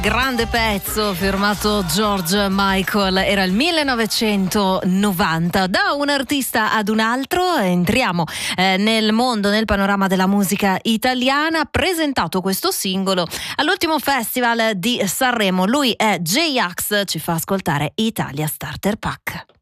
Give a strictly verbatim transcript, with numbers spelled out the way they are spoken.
Grande pezzo firmato George Michael, era il millenovecentonovanta. Da un artista ad un altro entriamo eh, nel mondo, nel panorama della musica italiana. Ha presentato questo singolo all'ultimo festival di Sanremo. Lui è J-Ax, ci fa ascoltare Italia Starter Pack.